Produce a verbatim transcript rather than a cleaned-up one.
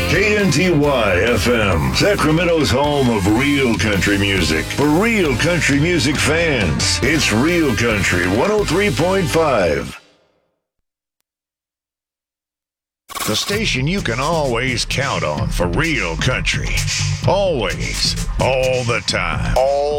K N T Y F M, Sacramento's home of real country music. For real country music fans, it's Real Country one oh three point five. The station you can always count on for real country. Always. All the time. All